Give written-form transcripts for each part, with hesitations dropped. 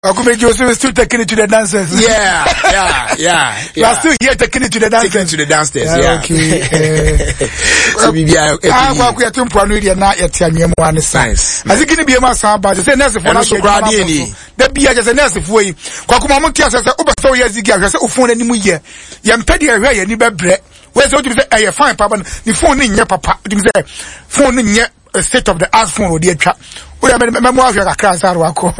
Akumeji also still taking it to the dancers. Yeah. You are still here taking it to the dancers. Taking it to the downstairs, yeah. Okay. So we are. Kwa tumpano ile na yati anwemu ane science. Azikini bi ema samba say nurse for na so grade ni. Da bia je say nurse for yi. Kwa kuma mutia say oba so ye zigi ahwe say ofon ani mu ye. Ye mpede ahwe ye ni bebre. We say otu say eh fine papa ni phone ni nye papa. Otu say phone ni nye state of the art phone odi atwa. Oya memo ahwe kakra saru akọ.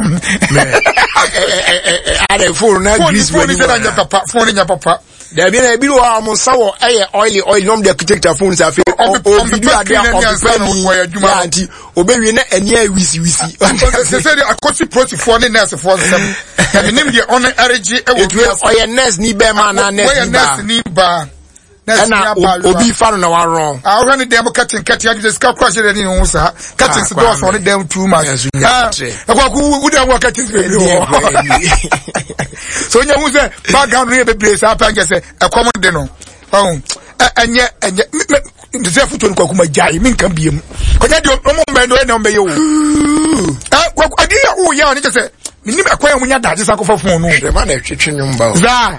Ade phone na grease phone ni say na nye papa, phone ni nye papa. There be na biru wa mo sawo oil nom de protect phone sa fe o video ade of anti obewie na eni wisi say the akosi proti for the nurse for them and nim the on RG e wo oye nurse ni be ma na nurse ni ba na obi fa no na wa wrong when dem cutting you just crash it in ho sa cutting the doors on them too much we dem work cutting so nya hu say background no be place apa nje say e common de no enye ndese futo ni kwa kuma jai min kan biem onya de omo mbe no na mbe ye wo adi ya wo ya ni say minim akwai munya daje sa ko fa fon no de ma na twetwe nyumba za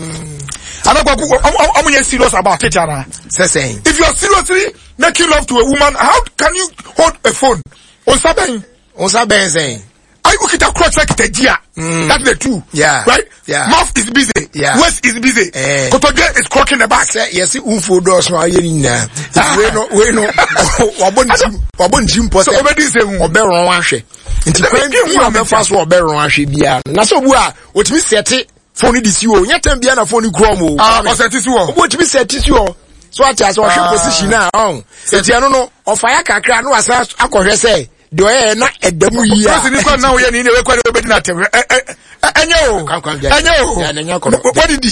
I'm serious about it, Jana. If you are seriously making love to a woman, how can you hold a phone? On Saben saying, I look at a cross like a deer. That's the two. Yeah. Right? Yeah. Mouth is busy. Yeah. West is busy. Kotoge is crocking the back. Yes, UFO doors are in there. We know. Wabon Jim Post. So, obedi say, Oberon Washe. Into the first one, Oberon Washe, Bia. Nasobua, what we set it. Phone this you nyatem bia na phone kromo o set this you o to be set this you so at as o hwe position na eti ano no o fire kakra no asa akohwe say do e na edamu yi a ni kwa na wo ye ni we kwa be na tem enyo what did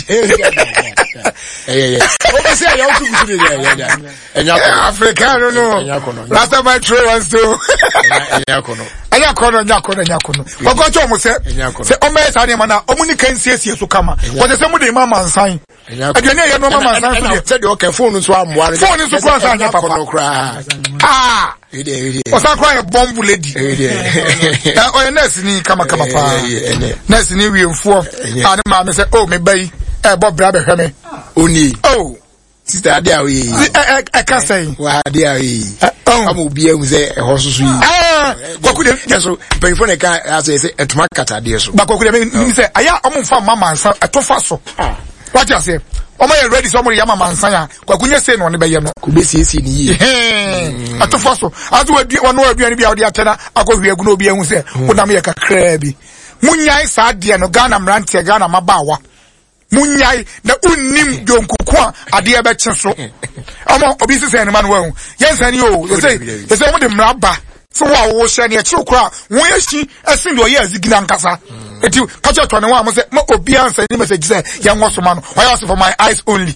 o say ya o tu bi ya enyo africano no last time I try once too anya kono kwa cho mo se o me sa ni ma na o mu ni kan siesie so kama wo se mu de mama nsan aduane ye no mama nsan so de o ka phone so amwa phone so kwa sa anya papa o sa kwa e bomb lady o nurse ni kama pa nurse ni wiemfo ani ma me se o me bai e bo bra be hwe me oni sister adia we I can say wa adia we am obi ehun say e hosusu yi kwaku de so payfo ne ka say etuma kata de so ba kwaku de me say aya omfa mama nsa etofa so what you say omo ye ready so mo ya mama nsa ya kwaku nye say no ne be ye no ku be siesie ni yi etofa so azu wonu aduane bi a odi atena akohwe agu no obi ehun say wonam ye kakra bi munyai sa de no Ghana mrantie Ghana mabawa munyai na unnim jonkuko ade ebe cheso omo obi sese ne man wa hu yensan yo you say mo de mraba so wa wo hye ne ekiro kra won yashi asin do ye azigina nkasa eti kacho to ne wa mo say mo obi ansa ni message say ye nwosoma no why also for my eyes only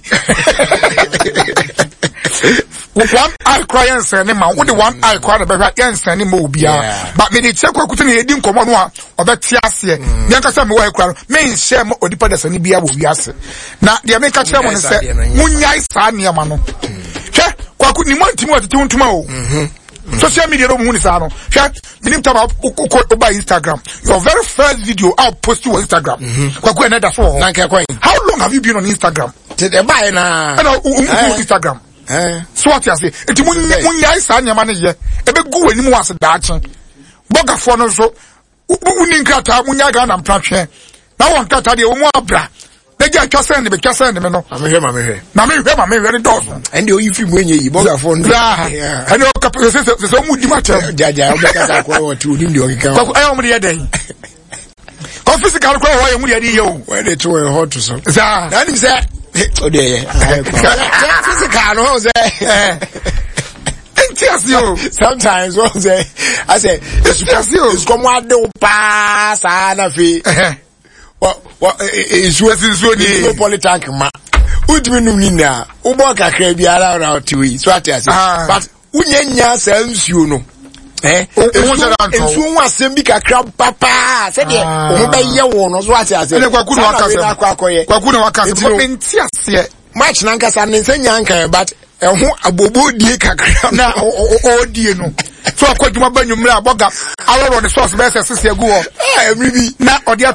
one eye cry and say ma wo de one eye cry be hwa yensan ni mo obia but me de chekwa kutu ne edi nkomo no a obeti ase ne nkasa me wa cry me share mo odipa da sani bia wo wiase na de me ka kire mo ne say munyai sa ne ma no hwe kwaku ni mo ntimi watete untuma o social media no muni sa no hwe minim taba oba Instagram your very first video I'll post to Instagram kwaku another so how long have you been on Instagram today bye na Instagram so what you say enti munyai sa nyama ne ye ebe gu wani mu wase daachen boga fo no so uni nkrata munya ga na mpratwe na won kata de wo mu abra beja atwase ne be twase ne me no amehwe ne dozo and you film when you boga fo no and you kapese so mu di matem jaja obeka kwa watu udi ndi okika kwa ayo mu de den ko physical kwa wa mu de ye o we dey to a hot so za na nim say o de physical no say sometimes one say I say it's come what do pass na fi what is so ni politank ma udimi nu ni na ubo kakra bi ara tiwi so at say but unyanya sansuo no ensu nwa sembi kakra papa say de o be ye wo no so at say kwaku no wakase menti ase match nankasa nsenya nkan but eho abobodie kakra na odie no so akọ dwuma ba nwumre aboga aworo the sauce be sese agu ho every na odi